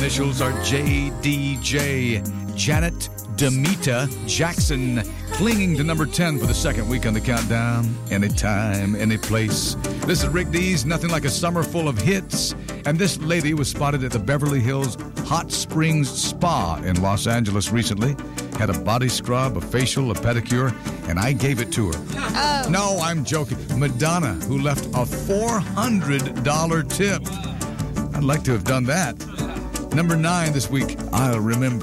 initials are JDJ, Janet Demita Jackson, clinging to number 10 for the second week on the countdown. Anytime, any place. This is Rick Dees, Nothing Like a Summer Full of Hits. And this lady was spotted at the Beverly Hills Hot Springs Spa in Los Angeles recently. Had a body scrub, a facial, a pedicure, and I gave it to her. Oh. No, I'm joking. Madonna, who left a $400 tip. I'd like to have done that. Number 9 this week, I'll Remember.